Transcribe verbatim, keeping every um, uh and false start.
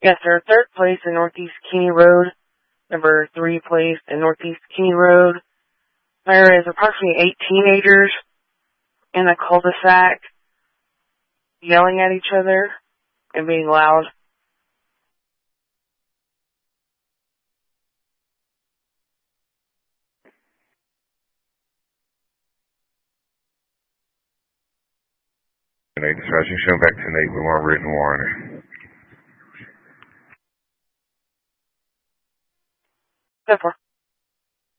Yes, sir. Third place in Northeast Kenny Road. Number three place in Northeast Kenny Road. There is approximately eight teenagers in a cul-de-sac yelling at each other and being loud. Nate Dispatching, show back to Nate with more written warning. So far.